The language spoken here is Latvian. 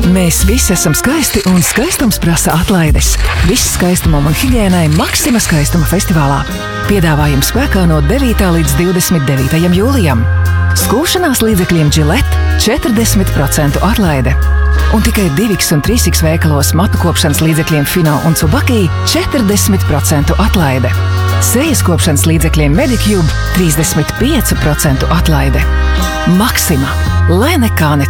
Mēs visi esam skaisti un skaistums prasa atlaides. Viss skaistumam un higiēnai Maxima skaistuma festivālā. Piedāvājums spēkā no 9. līdz 29. jūlijam. Skūšanās līdzekļiem Gillette 40% atlaide. Un tikai 2X un 3X veikalos matu kopšanas līdzekļiem Fino un Tsubaki 40% atlaide. Sejas kopšanas līdzekļiem Medicube 35% atlaide. Maxima, lai nekā ne